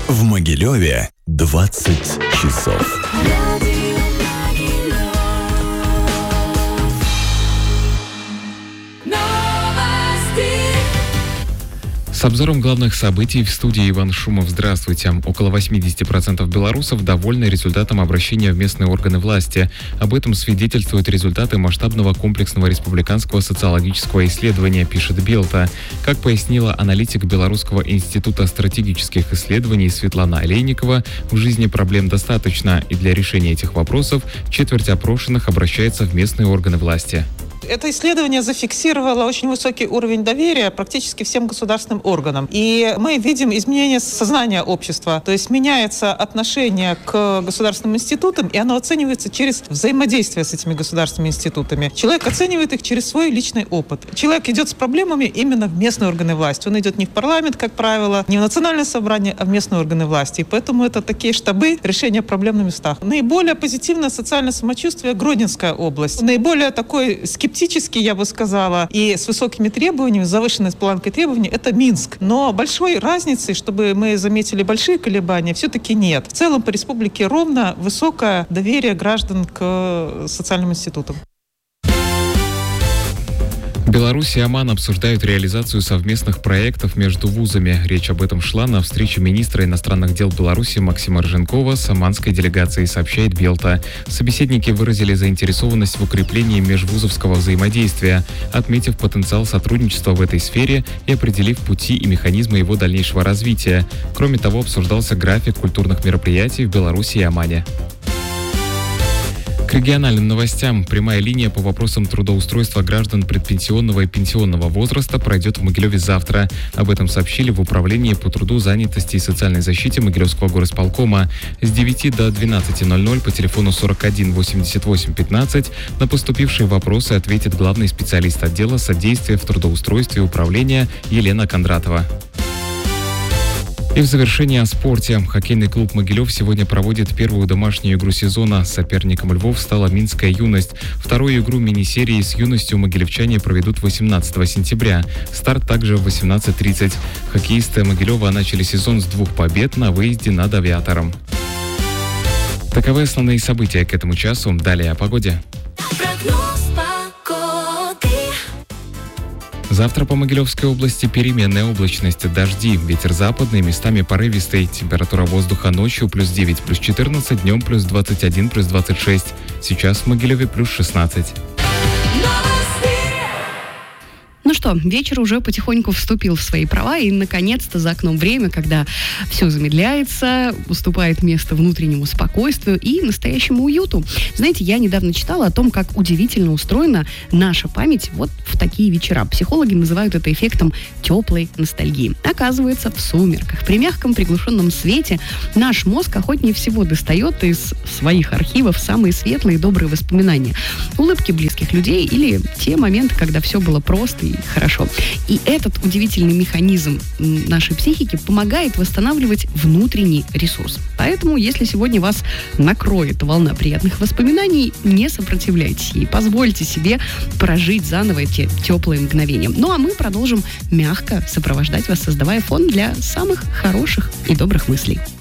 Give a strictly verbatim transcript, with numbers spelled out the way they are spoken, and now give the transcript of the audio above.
В Могилеве двадцать часов. С обзором главных событий в студии Иван Шумов. Здравствуйте. Около восемьдесят процентов белорусов довольны результатом обращения в местные органы власти. Об этом свидетельствуют результаты масштабного комплексного республиканского социологического исследования, пишет Белта. Как пояснила аналитик Белорусского института стратегических исследований Светлана Олейникова, в жизни проблем достаточно, и для решения этих вопросов четверть опрошенных обращается в местные органы власти. Это исследование зафиксировало очень высокий уровень доверия практически всем государственным органам. И мы видим изменение сознания общества. То есть меняется отношение к государственным институтам, и оно оценивается через взаимодействие с этими государственными институтами. Человек оценивает их через свой личный опыт. Человек идет с проблемами именно в местные органы власти. Он идет не в парламент, как правило, не в национальное собрание, а в местные органы власти. И поэтому это такие штабы решения проблем на местах. Наиболее позитивное социальное самочувствие — Гродненская область. Наиболее такой скептический, я бы сказала, и с высокими требованиями, с завышенной планкой требований — это Минск. Но большой разницы, чтобы мы заметили большие колебания, все-таки нет. В целом по республике ровно высокое доверие граждан к социальным институтам. Беларусь и Оман обсуждают реализацию совместных проектов между вузами. Речь об этом шла на встрече министра иностранных дел Беларуси Максима Рженкова с оманской делегацией, сообщает Белта. Собеседники выразили заинтересованность в укреплении межвузовского взаимодействия, отметив потенциал сотрудничества в этой сфере и определив пути и механизмы его дальнейшего развития. Кроме того, обсуждался график культурных мероприятий в Беларуси и Омане. К региональным новостям. Прямая линия по вопросам трудоустройства граждан предпенсионного и пенсионного возраста пройдет в Могилеве завтра. Об этом сообщили в Управлении по труду, занятости и социальной защите Могилевского горосполкома. С девяти до двенадцати ноль-ноль по телефону сорок один восемьдесят восемь пятнадцать на поступившие вопросы ответит главный специалист отдела содействия в трудоустройстве управления Елена Кондратова. И в завершение о спорте. Хоккейный клуб «Могилев» сегодня проводит первую домашнюю игру сезона. Соперником Львов стала «Минская юность». Вторую игру мини-серии с «Юностью» могилевчане проведут восемнадцатого сентября. Старт также в восемнадцать тридцать. Хоккеисты Могилева начали сезон с двух побед на выезде над «Авиатором». Таковы основные события к этому часу. Далее о погоде. Завтра по Могилевской области переменная облачность, дожди, ветер западный, местами порывистый. Температура воздуха ночью плюс девять, плюс четырнадцать, днем плюс двадцать один, плюс двадцать шесть. Сейчас в Могилеве плюс шестнадцать. Ну что, вечер уже потихоньку вступил в свои права, и наконец-то за окном время, когда все замедляется, уступает место внутреннему спокойствию и настоящему уюту. Знаете, я недавно читала о том, как удивительно устроена наша память вот в такие вечера. Психологи называют это эффектом теплой ностальгии. Оказывается, в сумерках, при мягком приглушенном свете наш мозг охотнее всего достает из своих архивов самые светлые и добрые воспоминания. Улыбки близких людей или те моменты, когда все было просто и хорошо. И этот удивительный механизм нашей психики помогает восстанавливать внутренний ресурс. Поэтому, если сегодня вас накроет волна приятных воспоминаний, не сопротивляйтесь ей. Позвольте себе прожить заново эти теплые мгновения. Ну а мы продолжим мягко сопровождать вас, создавая фон для самых хороших и добрых мыслей.